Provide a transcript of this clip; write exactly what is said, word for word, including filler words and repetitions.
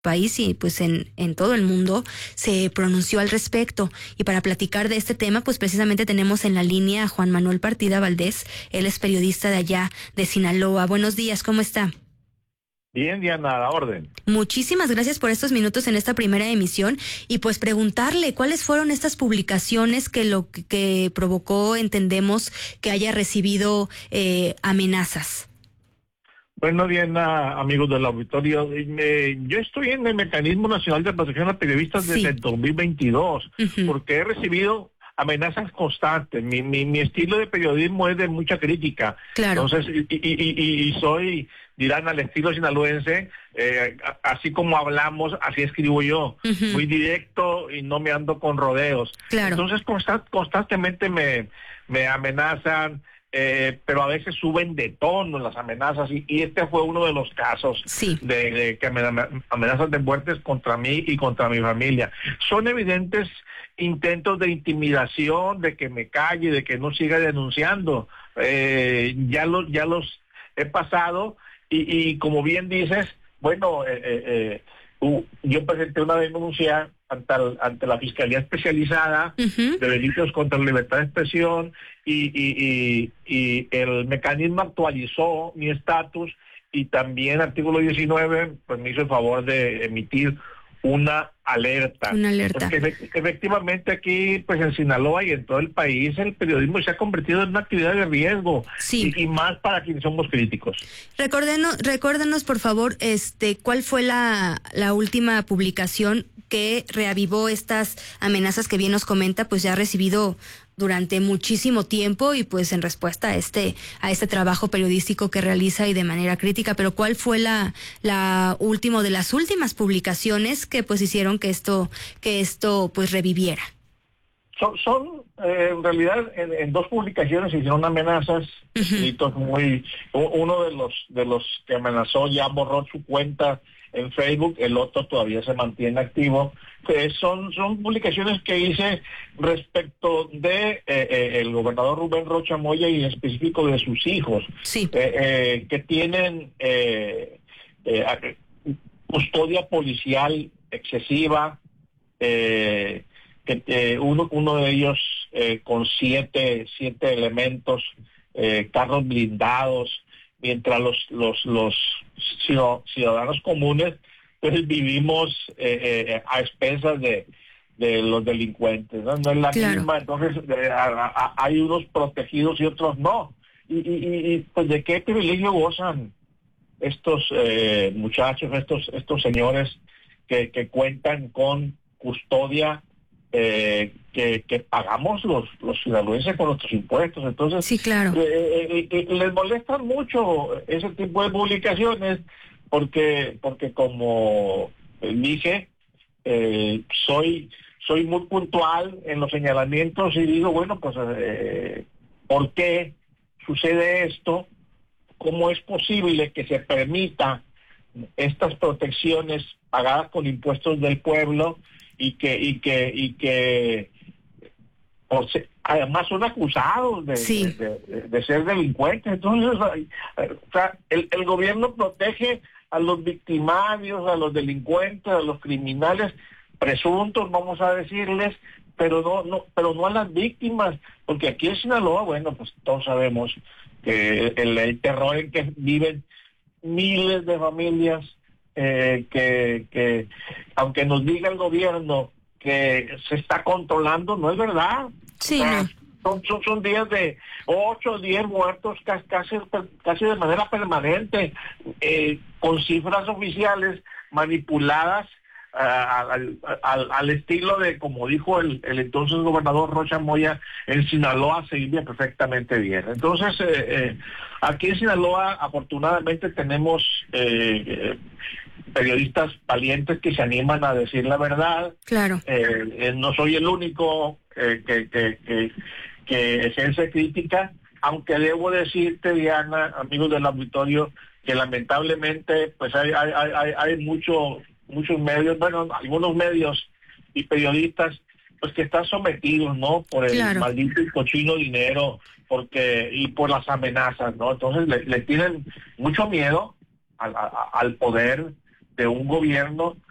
país y pues en, en todo el mundo se pronunció al respecto. Y para platicar de este tema, pues precisamente tenemos en la línea a Juan Manuel Partida Valdés. Él es periodista de allá de Sinaloa. Buenos días, ¿cómo está? Bien, Diana, a la orden. Muchísimas gracias por estos minutos en esta primera emisión y pues preguntarle cuáles fueron estas publicaciones que lo que, que provocó, entendemos, que haya recibido eh, amenazas. Bueno, Diana, amigos del auditorio, eh, yo estoy en el Mecanismo Nacional de Protección a Periodistas desde sí. el dos mil veintidós, uh-huh. porque he recibido amenazas constantes. Mi, mi, mi estilo de periodismo es de mucha crítica. Claro. Entonces, y, y, y, y soy, dirán, al estilo sinaloense, eh, así como hablamos, así escribo yo. Uh-huh. Muy directo y no me ando con rodeos. Claro. Entonces, constant, constantemente me, me amenazan. Eh, pero a veces suben de tono las amenazas y, y este fue uno de los casos sí. de, de que me amenazas de muertes contra mí y contra mi familia. Son evidentes intentos de intimidación, de que me calle, de que no siga denunciando. Eh, ya los ya los he pasado y, y como bien dices, bueno, eh, eh, uh, yo presenté una denuncia ante, el, ante la Fiscalía Especializada uh-huh. de Delitos contra la Libertad de Expresión y, y, y, y el mecanismo actualizó mi estatus y también artículo diecinueve pues me hizo el favor de emitir una alerta. Una alerta. Porque efectivamente aquí, pues en Sinaloa y en todo el país, el periodismo se ha convertido en una actividad de riesgo. Sí. Y, y más para quienes somos críticos. Recuérdenos, recuérdenos por favor, este, ¿cuál fue la, la última publicación que reavivó estas amenazas que bien nos comenta? Pues ya ha recibido durante muchísimo tiempo y pues en respuesta a este a este trabajo periodístico que realiza y de manera crítica, pero ¿cuál fue la la última de las últimas publicaciones que pues hicieron que esto que esto pues reviviera? Son, son eh, en realidad en, en dos publicaciones se hicieron amenazas, uh-huh. escritos muy uno de los de los que amenazó ya borró su cuenta en Facebook, el otro todavía se mantiene activo. Eh, son son publicaciones que hice respecto de eh, eh, el gobernador Rubén Rocha Moya y en específico de sus hijos, sí. eh, eh, que tienen eh, eh, custodia policial excesiva, eh, que eh, uno uno de ellos eh, con siete siete elementos, eh, carros blindados, mientras los los los ciudadanos comunes pues vivimos eh, eh, a expensas de, de los delincuentes, ¿no? No es la claro. misma, entonces eh, a, a, hay unos protegidos y otros no. Y, y, y pues de qué privilegio gozan estos eh, muchachos, estos estos señores que, que cuentan con custodia Eh, que, que pagamos los los sinaloenses con nuestros impuestos. Entonces sí, claro. eh, eh, les molestan mucho ese tipo de publicaciones porque porque como dije eh, soy soy muy puntual en los señalamientos y digo bueno pues eh, ¿por qué sucede esto? ¿Cómo es posible que se permita estas protecciones pagadas con impuestos del pueblo y que y que y que o sea, además son acusados de, sí. de, de, de ser delincuentes? Entonces o sea, el, el gobierno protege a los victimarios, a los delincuentes, a los criminales presuntos, vamos a decirles, pero no no pero no a las víctimas, porque aquí en Sinaloa, bueno, pues todos sabemos que el, el terror en que viven miles de familias, eh, que, que aunque nos diga el gobierno que se está controlando, no es verdad. Sí, o sea, no. son, son, son días de ocho o diez muertos casi, casi, casi de manera permanente, eh, con cifras oficiales manipuladas uh, al, al, al estilo de, como dijo el, el entonces gobernador Rocha Moya, en Sinaloa se vive perfectamente bien. Entonces, eh, eh, aquí en Sinaloa, afortunadamente, tenemos eh, eh, periodistas valientes que se animan a decir la verdad. Claro. Eh, eh, no soy el único eh, que, que, que, que ejerce crítica, aunque debo decirte, Diana, amigos del auditorio, que lamentablemente pues hay hay hay, hay mucho, muchos medios, bueno, algunos medios y periodistas pues que están sometidos, ¿no? Por el claro. maldito y cochino dinero, porque y por las amenazas, ¿no? Entonces le, le tienen mucho miedo al, a, al poder de un gobierno